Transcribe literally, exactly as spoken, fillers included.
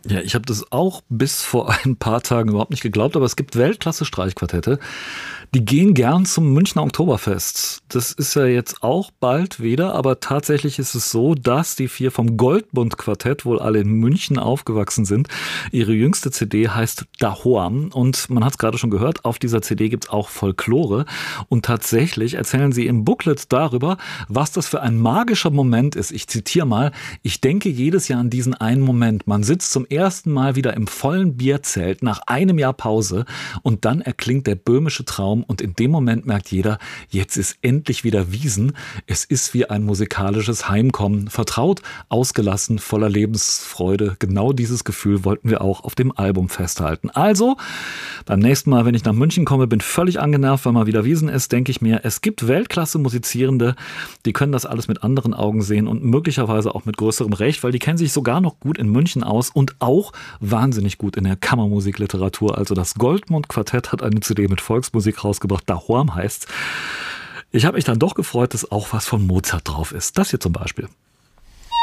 Ja, ich habe das auch bis vor ein paar Tagen überhaupt nicht geglaubt, aber es gibt Weltklasse-Streichquartette, die gehen gern zum Münchner Oktoberfest. Das ist ja jetzt auch bald wieder, aber tatsächlich ist es so, dass die vier vom Goldbund-Quartett wohl alle in München aufgewachsen sind. Ihre jüngste C D heißt Dahoam und man hat es gerade schon gehört, auf dieser C D gibt's auch Folklore und tatsächlich erzählen sie im Booklet darüber, was das für ein magischer Moment ist. Ich zitiere mal, ich denke jedes Jahr an diesen einen Moment. Man sitzt zum ersten Mal wieder im vollen Bierzelt nach einem Jahr Pause und dann erklingt der böhmische Traum und in dem Moment merkt jeder, jetzt ist endlich wieder Wiesn. Es ist wie ein musikalisches Heimkommen. Vertraut, ausgelassen, voller Lebensfreude. Genau dieses Gefühl wollten wir auch auf dem Album festhalten. Also, beim nächsten Mal, wenn ich nach München komme, bin völlig angenervt, weil mal wieder Wiesn ist, denke ich mir, es gibt Weltklasse-Musizierende, die können das alles mit anderen Augen sehen und möglicherweise auch mit größerem Recht, weil die kennen sich sogar noch gut in München aus und auch wahnsinnig gut in der Kammermusikliteratur. Also das Goldmund-Quartett hat eine C D mit Volksmusik rausgebracht, Dahoam heißt's. Ich habe mich dann doch gefreut, dass auch was von Mozart drauf ist. Das hier zum Beispiel.